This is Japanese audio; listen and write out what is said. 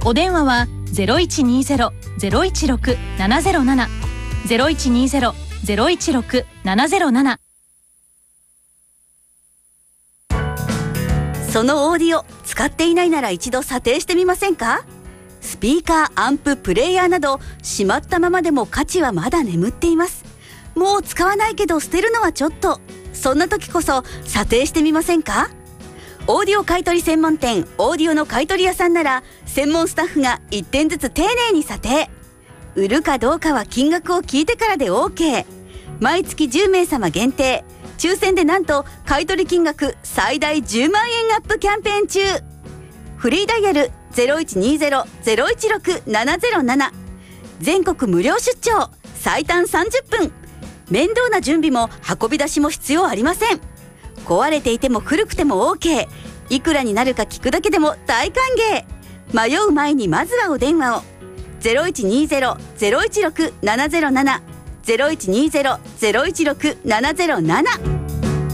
お電話は 0120-016-707 0120-016-707。 そのオーディオ使っていないなら一度査定してみませんか？スピーカー、アンプ、プレイヤーなどしまったままでも価値はまだ眠っています。もう使わないけど捨てるのはちょっと、そんな時こそ査定してみませんか？オーディオ買取専門店オーディオの買取屋さんなら専門スタッフが1点ずつ丁寧に査定。売るかどうかは金額を聞いてからで OK。 毎月10名様限定、抽選でなんと買取金額最大10万円アップキャンペーン中。フリーダイヤル 0120-016-707。 全国無料出張、最短30分。面倒な準備も運び出しも必要ありません。壊れていても古くても OK。 いくらになるか聞くだけでも大歓迎。迷う前にまずはお電話を。 0120-016-707 0120-016-707